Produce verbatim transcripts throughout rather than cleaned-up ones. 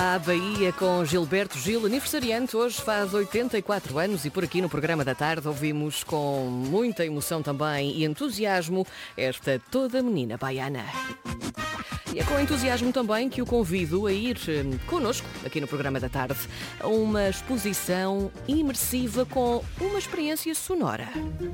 A Bahia com Gilberto Gil, aniversariante, hoje faz oitenta e quatro anos e por aqui no programa da tarde ouvimos com muita emoção também e entusiasmo esta toda menina baiana. E é com entusiasmo também que o convido a ir connosco, aqui no programa da tarde, a uma exposição imersiva com uma experiência sonora.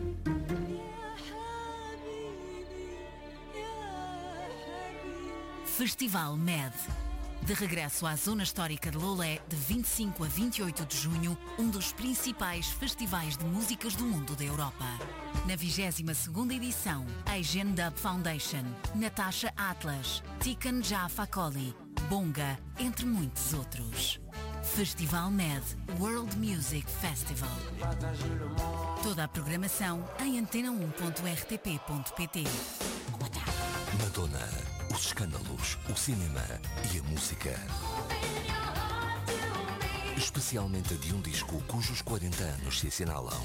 Festival M E D. De regresso à Zona Histórica de Loulé, de vinte e cinco a vinte e oito de junho, um dos principais festivais de músicas do mundo da Europa. Na vigésima segunda edição, Asian Dub Foundation, Natasha Atlas, Tiken Jah Fakoly, Bonga, entre muitos outros. Festival M E D World Music Festival. Toda a programação em antena um ponto r t p ponto p t. Madonna, os escândalos, o cinema e a música. Especialmente a de um disco cujos quarenta anos se assinalam.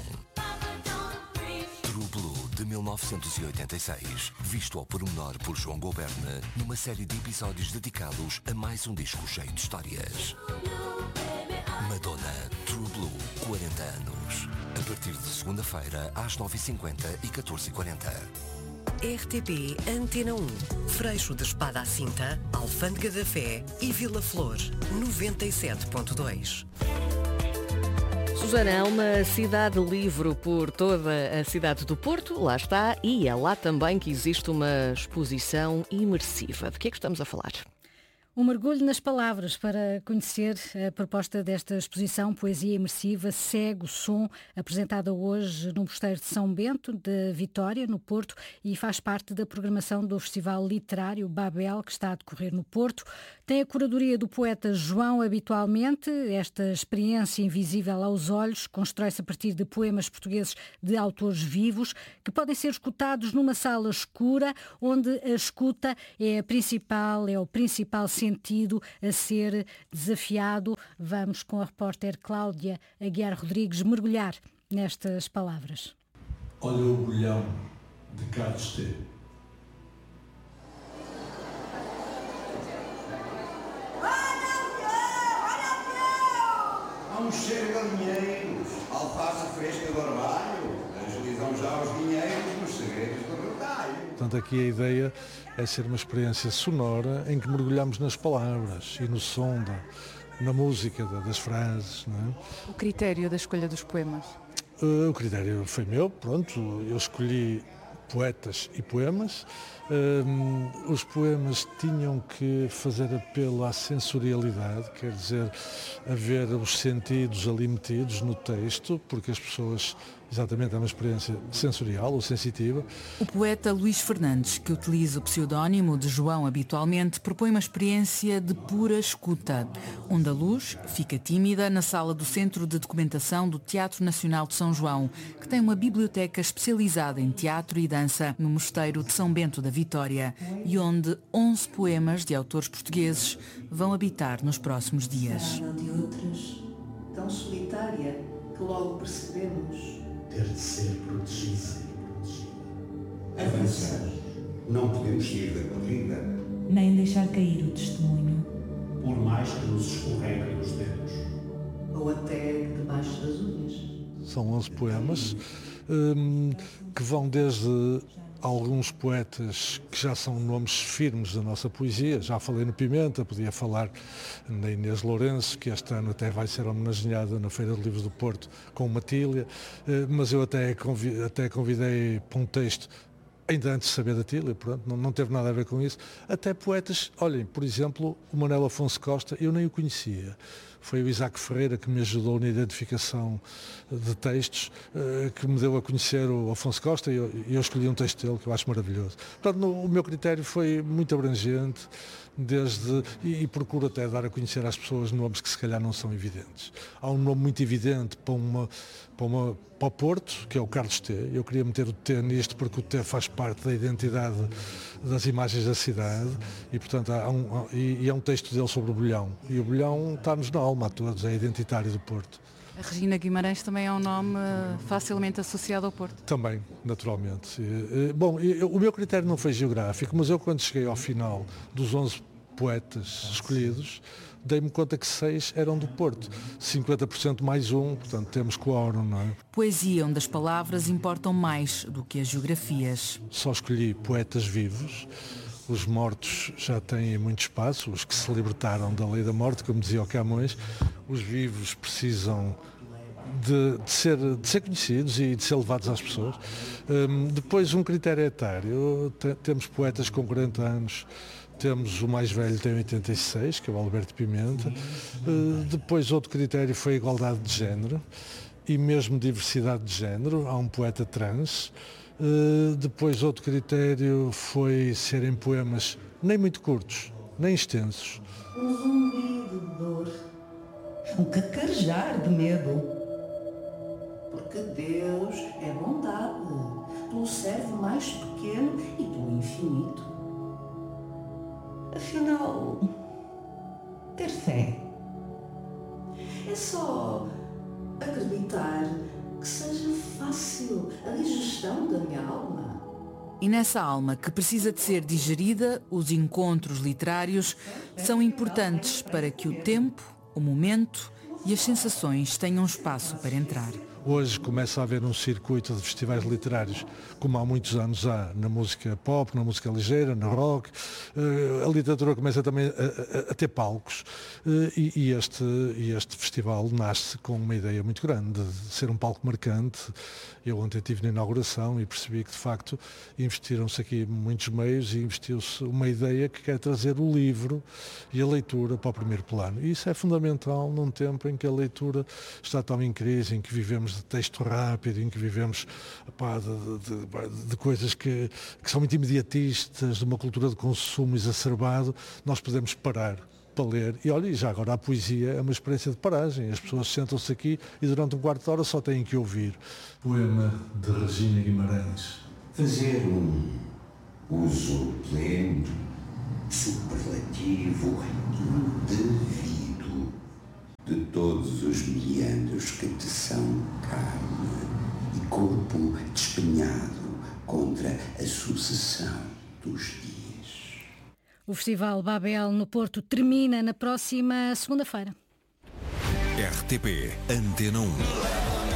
True Blue, de mil novecentos e oitenta e seis, visto ao pormenor por João Goberne, numa série de episódios dedicados a mais um disco cheio de histórias. Madonna, True Blue, quarenta anos. A partir de segunda-feira, às nove e cinquenta e catorze e quarenta. R T P Antena um, Freixo de Espada à Cinta, Alfândega da Fé e Vila Flor, noventa e sete ponto dois. Susana, é uma cidade livre por toda a cidade do Porto, lá está, e é lá também que existe uma exposição imersiva. De que é que estamos a falar? Um mergulho nas palavras para conhecer a proposta desta exposição Poesia Imersiva Segue o Som, apresentada hoje no Mosteiro de São Bento, de Vitória, no Porto, e faz parte da programação do Festival Literário Babel, que está a decorrer no Porto. Tem a curadoria do poeta João Habitualmente. Esta experiência invisível aos olhos constrói-se a partir de poemas portugueses de autores vivos, que podem ser escutados numa sala escura, onde a escuta é a principal, é o principal sentido a ser desafiado. Vamos com a repórter Cláudia Aguiar Rodrigues mergulhar nestas palavras. Olha o bolhão de Carlos T. Há um cheiro de galinheiros, alface fresca do armário, agilizam já os dinheiros nos segredos do retalho. Portanto, aqui a ideia é ser uma experiência sonora em que mergulhamos nas palavras e no som, da, na música da, das frases. Não é? O critério da escolha dos poemas? Uh, o critério foi meu, pronto, eu escolhi poetas e poemas. Uh, os poemas tinham que fazer apelo à sensorialidade, quer dizer, haver os sentidos ali metidos no texto, porque as pessoas, exatamente, é uma experiência sensorial ou sensitiva. O poeta Luís Fernandes, que utiliza o pseudónimo de João habitualmente, propõe uma experiência de pura escuta, onde a luz fica tímida na sala do Centro de Documentação do Teatro Nacional de São João, que tem uma biblioteca especializada em teatro e dança no Mosteiro de São Bento da Vitória, e onde onze poemas de autores portugueses vão habitar nos próximos dias. De outras, tão solitária que logo percebemos ter de ser protegida. Avançar. Não podemos sair da corrida. Nem deixar cair o testemunho. Por mais que nos escorreguem os dedos. Ou até debaixo das unhas. São onze poemas hum, que vão desde alguns poetas que já são nomes firmes da nossa poesia. Já falei no Pimenta, podia falar na Inês Lourenço, que este ano até vai ser homenageada na Feira de Livros do Porto com uma Tília, mas eu até convidei, até convidei para um texto, ainda antes de saber da Tília, pronto, não, não teve nada a ver com isso. Até poetas, olhem, por exemplo, o Manuel Afonso Costa, eu nem o conhecia. Foi o Isaac Ferreira que me ajudou na identificação de textos, que me deu a conhecer o Afonso Costa, e eu, eu escolhi um texto dele que eu acho maravilhoso. Portanto, no, o meu critério foi muito abrangente, desde, e, e procuro até dar a conhecer às pessoas nomes que se calhar não são evidentes. Há um nome muito evidente para, uma, para, uma, para o Porto, que é o Carlos T. Eu queria meter o T nisto porque o T faz parte da identidade das imagens da cidade, e portanto há um, e, e é um texto dele sobre o bolhão, e o bolhão está-nos na alma a todos, é identitário do Porto. A Regina Guimarães também é um nome facilmente associado ao Porto. Também, naturalmente. Bom, o meu critério não foi geográfico, mas eu quando cheguei ao final dos onze poetas escolhidos, dei-me conta que seis eram do Porto. cinquenta por cento mais um, portanto temos quórum, não é? Poesia onde as palavras importam mais do que as geografias. Só escolhi poetas vivos. Os mortos já têm muito espaço, os que se libertaram da lei da morte, como dizia o Camões. Os vivos precisam de, de, ser, de ser conhecidos e de ser levados às pessoas. Um, depois, um critério etário. T- temos poetas com quarenta anos. Temos o mais velho, tem oitenta e seis, que é o Alberto Pimenta. Uh, depois, outro critério foi a igualdade de género e mesmo diversidade de género. Há um poeta trans. Uh, depois outro critério foi serem poemas nem muito curtos, nem extensos. Um zumbido de dor, um cacarejar de medo. Porque Deus é bondade, pelo servo mais pequeno e pelo infinito. Afinal, ter fé é só acreditar que seja fácil a digestão da minha alma. E nessa alma que precisa de ser digerida, os encontros literários são importantes para que o tempo, o momento e as sensações tenham espaço para entrar. Hoje começa a haver um circuito de festivais literários, como há muitos anos há na música pop, na música ligeira, no rock. A literatura começa também a, a, a ter palcos e, e, este, e este festival nasce com uma ideia muito grande, de ser um palco marcante. Eu ontem estive na inauguração e percebi que, de facto, investiram-se aqui muitos meios e investiu-se uma ideia que quer trazer o livro e a leitura para o primeiro plano. E isso é fundamental num tempo em que a leitura está tão em crise, em que vivemos de texto rápido, em que vivemos pá, de, de, de coisas que, que são muito imediatistas, de uma cultura de consumo exacerbado. Nós podemos parar para ler. E olha, já agora a poesia é uma experiência de paragem. As pessoas sentam-se aqui e durante um quarto de hora só têm que ouvir. Poema de Regina Guimarães. Fazer um uso pleno, superlativo, indevido de todos os meandros que te são carne e corpo despenhado contra a sucessão dos dias. O Festival Babel no Porto termina na próxima segunda-feira. R T P Antena um.